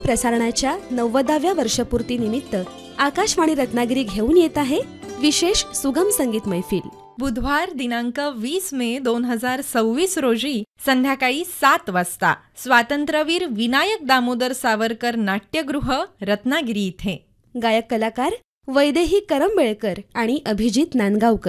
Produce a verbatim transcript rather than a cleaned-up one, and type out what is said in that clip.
प्रसारणाच्या नव्वदाव्या वर्षपूर्ती निमित्त आकाशवाणी रत्नागिरी घेऊन येत आहे विशेष सुगम संगीत मैफिल. बुधवार दिनांक वीस मे दोन हजार सव्वीस रोजी संध्याकाळी सात वाजता स्वातंत्र्यवीर विनायक दामोदर सावरकर नाट्यगृह रत्नागिरी इथे. गायक कलाकार वैदेही करंबेळकर आणि अभिजित नांदगावकर.